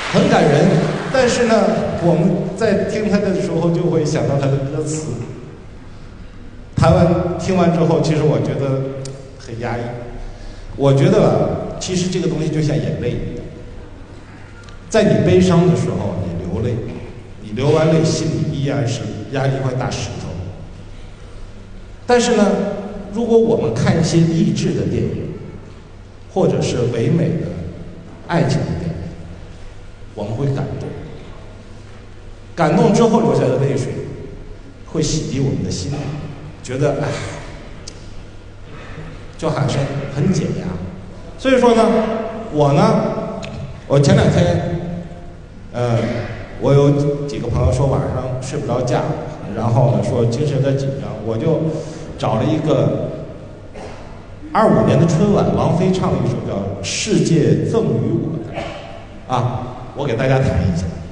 很感人。但是呢，我们在听他的时候就会想到他的歌词。听完之后，其实我觉得很压抑。我觉得其实这个东西就像眼泪一样，在你悲伤的时候，你流泪，你流完泪，心里依然是压一块大石头。但是呢，如果我们看一些励志的电影，或者是唯美的爱情的电影，我们会感动。感动之后流下的泪水，会洗涤我们的心，觉得哎，就还是很解压。所以说呢，我前2天，我有几个朋友说晚上睡不着觉，然后呢说精神有点紧张，我就找了一个25年的春晚，王菲唱了一首叫《世界赠予我的》，我给大家弹一下。